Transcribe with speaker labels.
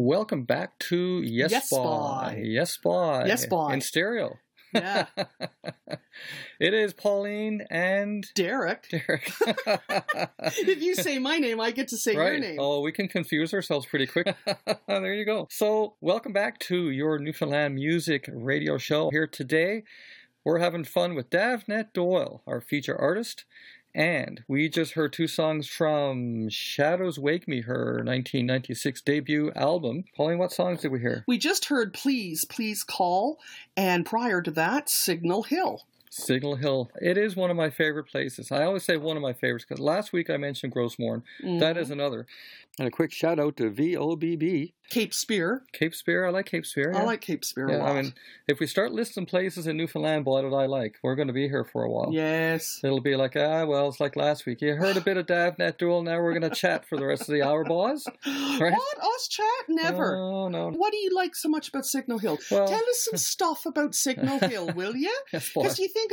Speaker 1: Welcome back to Yes Boy. Yes Boy.
Speaker 2: Yes Boy.
Speaker 1: In stereo.
Speaker 2: Yeah.
Speaker 1: It is Pauline and
Speaker 2: Derek. If you say my name, I get to say your name.
Speaker 1: Oh, we can confuse ourselves pretty quick. There you go. So, welcome back to your Newfoundland Music Radio Show. Here today, we're having fun with Davnet Doyle, our feature artist. And we just heard two songs from Shadows Wake Me, her 1996 debut album. Pauline, what songs did we hear?
Speaker 2: We just heard Please, Please Call, and prior to that, Signal Hill.
Speaker 1: Signal Hill. It is one of my favorite places. I always say one of my favorites because last week I mentioned Grossmorn. Mm-hmm. That is another. And a quick shout out to VOBB.
Speaker 2: Cape Spear.
Speaker 1: Cape Spear. I like Cape Spear.
Speaker 2: Yeah. I like Cape Spear a lot.
Speaker 1: I mean, if we start listing places in Newfoundland, boy, did I like. We're going to be here for a while.
Speaker 2: Yes.
Speaker 1: It'll be like, it's like last week. You heard a bit of Davnet Doyle. Now we're going to chat for the rest of the hour, boys. Right?
Speaker 2: What? Us chat? Never.
Speaker 1: No.
Speaker 2: What do you like so much about Signal Hill?
Speaker 1: Well,
Speaker 2: tell us some stuff about Signal Hill, will you?
Speaker 1: Yes,
Speaker 2: because you think